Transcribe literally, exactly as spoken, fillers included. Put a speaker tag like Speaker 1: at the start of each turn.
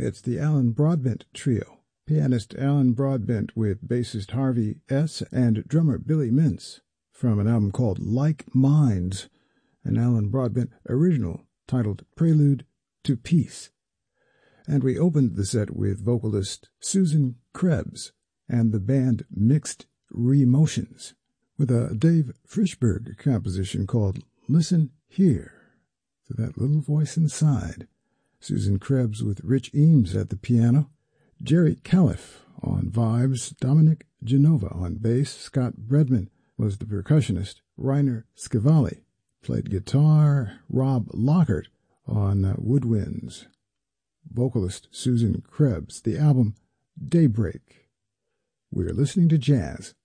Speaker 1: It's the Alan Broadbent Trio. Pianist Alan Broadbent with bassist Harvey S. and drummer Billy Mintz from an album called Like Minds, an Alan Broadbent original titled Prelude to Peace. And we opened the set with vocalist Susan Krebs and the band Mixed Remotions with a Dave Frischberg composition called Listen Here to That Little Voice Inside. Susan Krebs with Rich Eames at the piano, Jerry Calliff on vibes, Dominic Genova on bass, Scott Bredman was the percussionist, Reiner Skivali played guitar, Rob Lockhart on uh, woodwinds, vocalist Susan Krebs, the album Daybreak. We're listening to jazz.